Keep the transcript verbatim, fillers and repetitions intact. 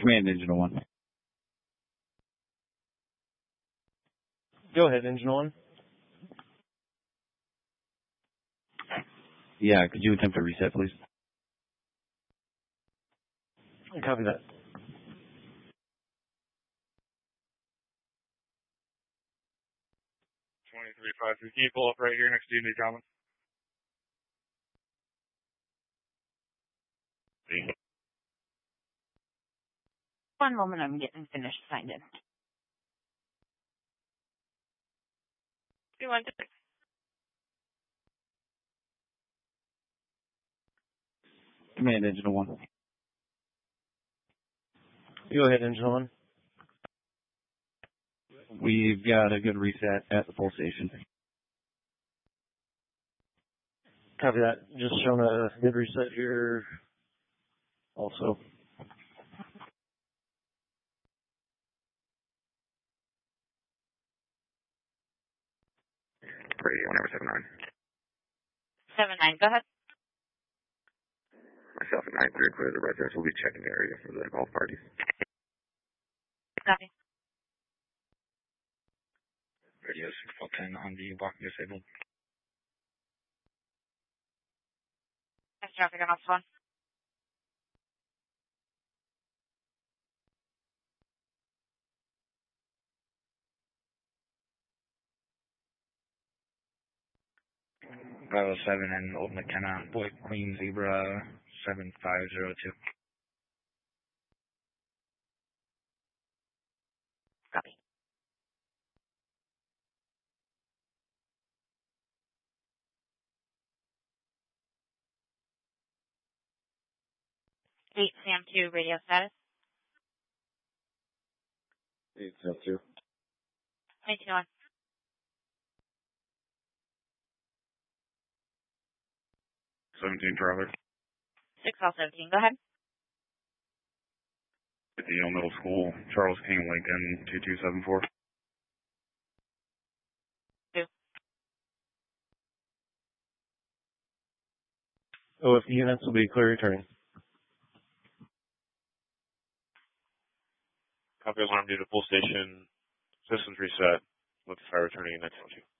Command Engine one. Go ahead, Engine one. Yeah, could you attempt a reset, please? Copy that. twenty-three five three, can you pull up right here next to you, New Common? One moment, I'm getting finished signed in. two one six. Command Engine one. Go ahead, Engine one. We've got a good reset at the pole station. Copy that. Just showing a good reset here also. Radio number seven nine. seven nine, go ahead. Myself and nine three clear the residence. We'll be checking the area for the golf parties. Copy. Radio six four ten on the walking disabled. Next traffic on off phone. five oh seven and Old McKenna, Boy Queen Zebra seven five zero two. Copy. eight Sam two, radio status. eight Sam two. twenty-two on. seventeen Charlie. six L seventeen, go ahead. At the Yale Middle School, Charles King Lincoln two two seven four. Two. O F units will be clear returning. Copy alarm due to full station. Systems reset. With fire returning in next one two.